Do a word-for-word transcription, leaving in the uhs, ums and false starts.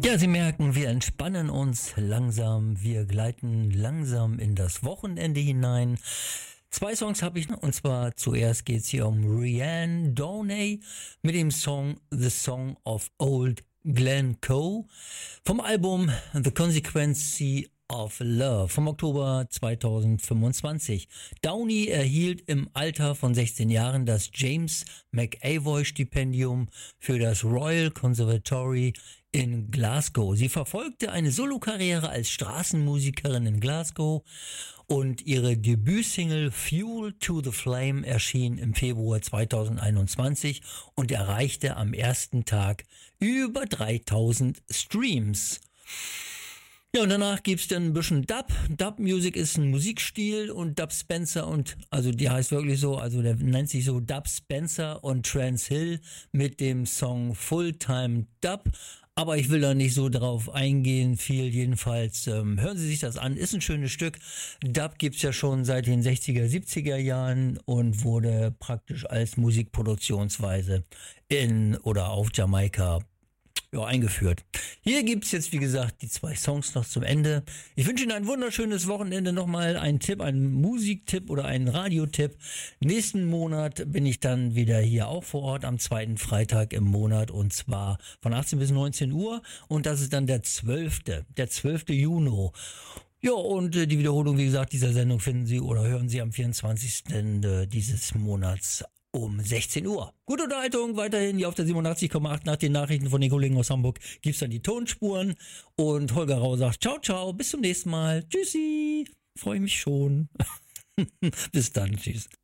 Ja, Sie merken, wir entspannen uns langsam, wir gleiten langsam in das Wochenende hinein. Zwei Songs habe ich noch, und zwar zuerst geht es hier um Rianne Downey mit dem Song The Song of Old Glenn Coe vom Album The Consequence of Love vom Oktober zweitausendfünfundzwanzig. Downey erhielt im Alter von sechzehn Jahren das James McAvoy Stipendium für das Royal Conservatory in Glasgow. Sie verfolgte eine Solokarriere als Straßenmusikerin in Glasgow und ihre Debütsingle Fuel to the Flame erschien im Februar zweitausendeinundzwanzig und erreichte am ersten Tag über dreitausend Streams. Ja, und danach gibt's dann ein bisschen Dub. Dub-Music ist ein Musikstil und Dub Spencer und, also die heißt wirklich so, also der nennt sich so Dub Spencer und Trance Hill mit dem Song Fulltime Dub. Aber ich will da nicht so drauf eingehen, viel jedenfalls. Ähm, hören Sie sich das an, ist ein schönes Stück. Dub gibt's ja schon seit den sechziger, siebziger Jahren und wurde praktisch als Musikproduktionsweise in oder auf Jamaika ja, eingeführt. Hier gibt's jetzt, wie gesagt, die zwei Songs noch zum Ende. Ich wünsche Ihnen ein wunderschönes Wochenende. Nochmal ein Tipp, ein Musiktipp oder ein Radiotipp. Nächsten Monat bin ich dann wieder hier auch vor Ort am zweiten Freitag im Monat und zwar von achtzehn bis neunzehn Uhr und das ist dann der zwölfte, der zwölfte Juni. Ja, und äh, die Wiederholung, wie gesagt, dieser Sendung finden Sie oder hören Sie am vierundzwanzigsten Äh, dieses Monats um sechzehn Uhr. Gute Unterhaltung weiterhin hier auf der siebenundachtzig Komma acht. Nach den Nachrichten von den Kollegen aus Hamburg gibt's dann die Tonspuren. Und Holger Rau sagt ciao, ciao, bis zum nächsten Mal. Tschüssi. Freue mich schon. Bis dann, tschüss.